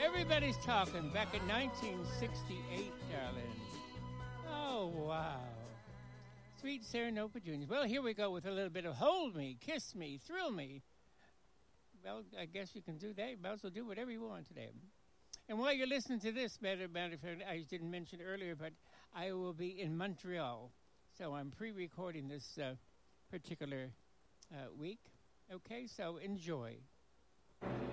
Everybody's talking back in 1968, darling. Oh, wow. Sweet Serenova Jr. Well, here we go with a little bit of Hold Me, Kiss Me, Thrill Me. Well, I guess you can do that. You might as well do whatever you want today. And while you're listening to this, matter of fact, I didn't mention earlier, but I will be in Montreal. So I'm pre-recording this particular week. Okay, so enjoy.